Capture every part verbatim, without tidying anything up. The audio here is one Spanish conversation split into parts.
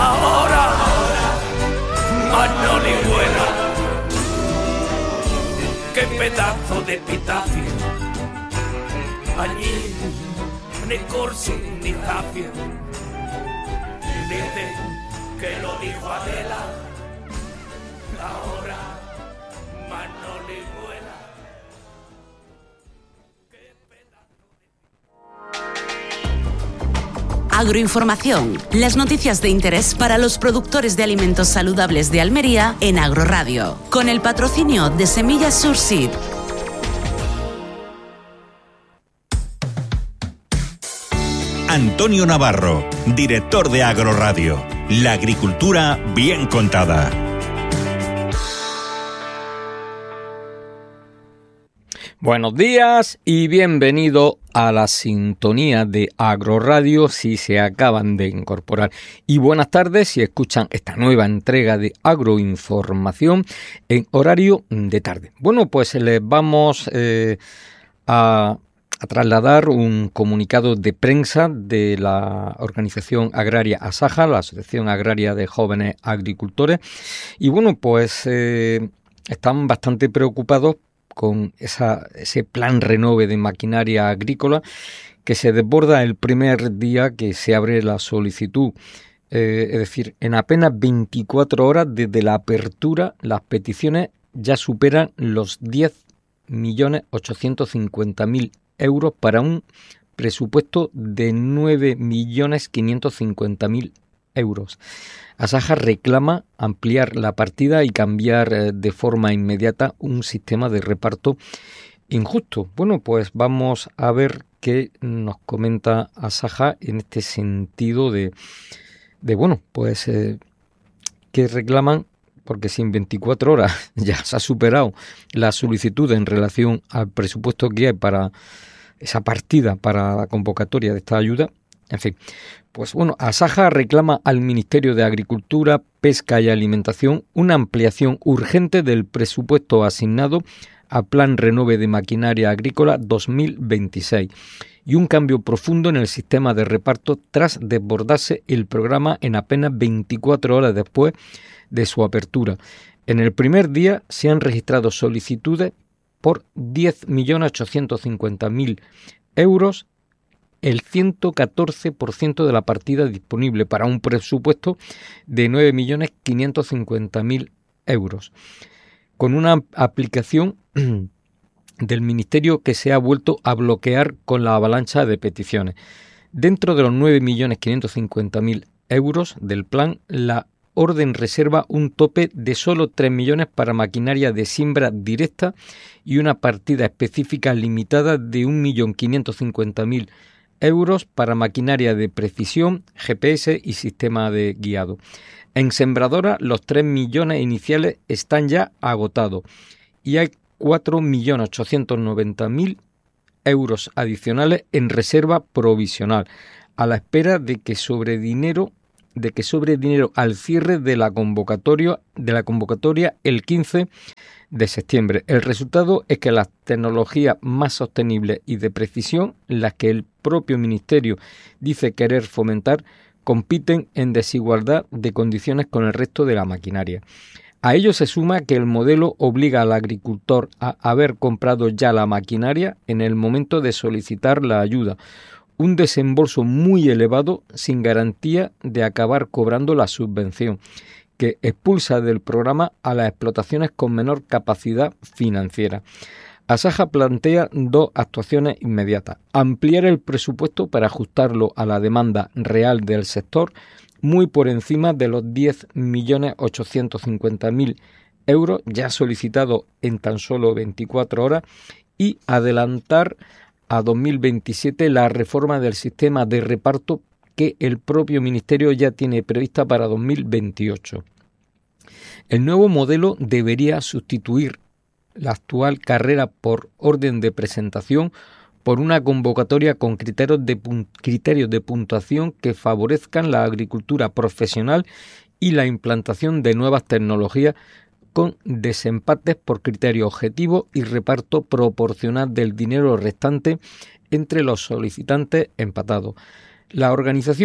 ahora, Manolihuela. Qué pedazo de epitafio, allí ni Corsi ni Zafio. Dice que lo dijo Adela, ahora Manolihuela. Agroinformación, las noticias de interés para los productores de alimentos saludables de Almería en Agroradio, con el patrocinio de Semillas Surseed. Antonio Navarro, director de Agroradio. La agricultura bien contada. Buenos días y bienvenido a la sintonía de Agroradio si se acaban de incorporar. Y buenas tardes si escuchan esta nueva entrega de Agroinformación en horario de tarde. Bueno, pues les vamos eh, a, a trasladar un comunicado de prensa de la organización agraria ASAJA, la Asociación Agraria de Jóvenes Agricultores. Y bueno, pues eh, están bastante preocupados con esa, ese plan renove de maquinaria agrícola que se desborda el primer día que se abre la solicitud. Eh, es decir, en apenas veinticuatro horas desde la apertura, las peticiones ya superan los diez millones ochocientos cincuenta mil euros para un presupuesto de nueve millones quinientos cincuenta mil euros. ASAJA reclama ampliar la partida y cambiar eh, de forma inmediata un sistema de reparto injusto. Bueno, pues vamos a ver qué nos comenta ASAJA en este sentido de, de bueno, pues eh, que reclaman, porque si en veinticuatro horas ya se ha superado la solicitud en relación al presupuesto que hay para esa partida para la convocatoria de esta ayuda. En fin, pues bueno, ASAJA reclama al Ministerio de Agricultura, Pesca y Alimentación una ampliación urgente del presupuesto asignado a Plan Renove de Maquinaria Agrícola dos mil veintiséis y un cambio profundo en el sistema de reparto tras desbordarse el programa en apenas veinticuatro horas después de su apertura. En el primer día se han registrado solicitudes por diez millones ochocientos cincuenta mil euros, el ciento catorce por ciento de la partida disponible para un presupuesto de nueve millones quinientos cincuenta mil euros, con una aplicación del Ministerio que se ha vuelto a bloquear con la avalancha de peticiones. Dentro de los nueve millones quinientos cincuenta mil euros del plan, la orden reserva un tope de solo tres millones para maquinaria de siembra directa y una partida específica limitada de un millón quinientos cincuenta mil euros para maquinaria de precisión, G P S y sistema de guiado. En sembradora, los tres millones iniciales están ya agotados y hay cuatro millones ochocientos noventa mil euros adicionales en reserva provisional, a la espera de que sobre dinero de que sobre dinero al cierre de la convocatoria de la convocatoria el quince de septiembre. El resultado es que las tecnologías más sostenibles y de precisión, las que el propio Ministerio dice querer fomentar, compiten en desigualdad de condiciones con el resto de la maquinaria. A ello se suma que el modelo obliga al agricultor a haber comprado ya la maquinaria en el momento de solicitar la ayuda, un desembolso muy elevado sin garantía de acabar cobrando la subvención, que expulsa del programa a las explotaciones con menor capacidad financiera. ASAJA plantea dos actuaciones inmediatas: ampliar el presupuesto para ajustarlo a la demanda real del sector, muy por encima de los diez millones ochocientos cincuenta mil euros ya solicitados en tan solo veinticuatro horas, y adelantar a dos mil veintisiete la reforma del sistema de reparto que el propio Ministerio ya tiene prevista para dos mil veintiocho. El nuevo modelo debería sustituir la actual carrera por orden de presentación por una convocatoria con criterios de, criterios de puntuación que favorezcan la agricultura profesional y la implantación de nuevas tecnologías, con desempates por criterio objetivo y reparto proporcional del dinero restante entre los solicitantes empatados. La organización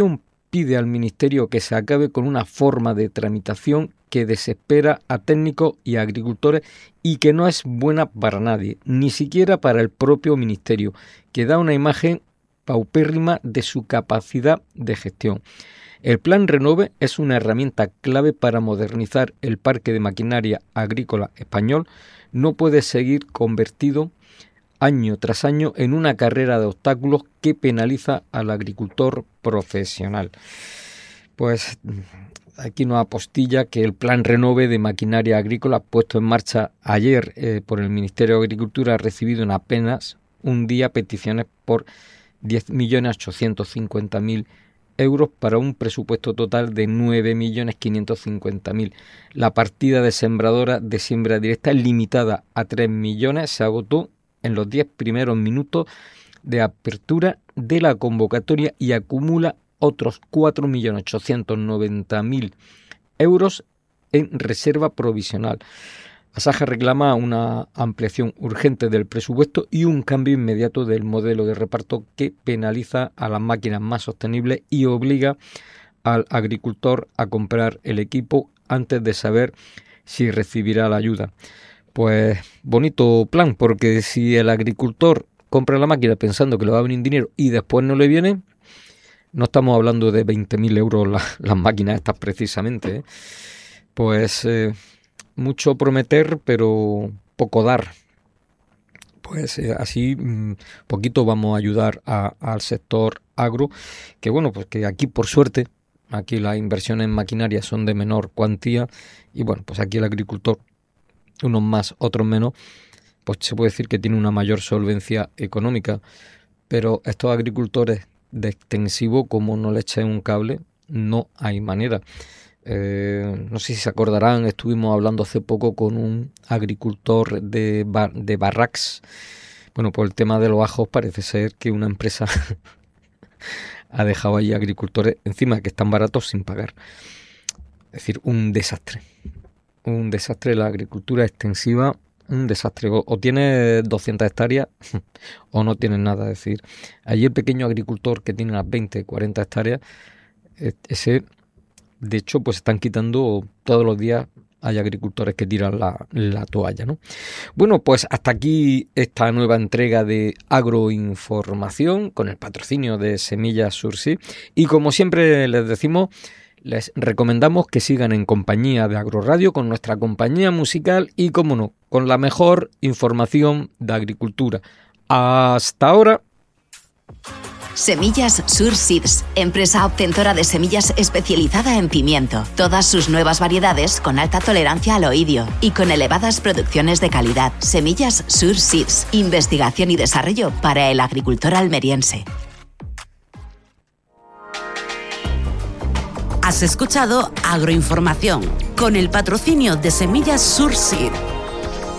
pide al Ministerio que se acabe con una forma de tramitación que desespera a técnicos y a agricultores y que no es buena para nadie, ni siquiera para el propio Ministerio, que da una imagen paupérrima de su capacidad de gestión. El Plan Renove es una herramienta clave para modernizar el parque de maquinaria agrícola español. No puede seguir convertido año tras año en una carrera de obstáculos que penaliza al agricultor profesional. Pues aquí nos apostilla que el Plan Renove de maquinaria agrícola puesto en marcha ayer eh, por el Ministerio de Agricultura ha recibido en apenas un día peticiones por diez millones ochocientos cincuenta mil euros para un presupuesto total de nueve millones quinientos cincuenta mil. La partida de sembradora de siembra directa limitada a tres millones se agotó en los diez primeros minutos de apertura de la convocatoria y acumula otros cuatro millones ochocientos noventa mil euros en reserva provisional. Asaja reclama una ampliación urgente del presupuesto y un cambio inmediato del modelo de reparto que penaliza a las máquinas más sostenibles y obliga al agricultor a comprar el equipo antes de saber si recibirá la ayuda. Pues bonito plan, porque si el agricultor compra la máquina pensando que le va a venir dinero y después no le viene, no estamos hablando de veinte mil euros la, las máquinas estas precisamente, ¿eh? Pues eh, mucho prometer, pero poco dar. Pues eh, así mmm, poquito vamos a ayudar a, al sector agro, que bueno, pues que aquí por suerte, aquí las inversiones en maquinaria son de menor cuantía y bueno, pues aquí el agricultor, unos más, otros menos, pues se puede decir que tiene una mayor solvencia económica, pero estos agricultores de extensivo, como no le echen un cable, no hay manera. Eh, no sé si se acordarán, estuvimos hablando hace poco con un agricultor de, bar, de Barracks. Bueno, por el tema de los ajos parece ser que una empresa ha dejado allí agricultores encima que están baratos sin pagar. Es decir, un desastre. Un desastre la agricultura extensiva, un desastre. O, o tiene doscientas hectáreas o no tiene nada. Es decir, allí el pequeño agricultor que tiene unas veinte, cuarenta hectáreas, ese... De hecho, pues están quitando todos los días, hay agricultores que tiran la, la toalla, ¿no? Bueno, pues hasta aquí esta nueva entrega de Agroinformación con el patrocinio de Semillas Surseed. Y como siempre les decimos, les recomendamos que sigan en compañía de Agroradio con nuestra compañía musical y, como no, con la mejor información de agricultura. Hasta ahora. Semillas Surseed, empresa obtentora de semillas especializada en pimiento. Todas sus nuevas variedades con alta tolerancia al oidio y con elevadas producciones de calidad. Semillas Surseed, investigación y desarrollo para el agricultor almeriense. Has escuchado Agroinformación con el patrocinio de Semillas Surseed.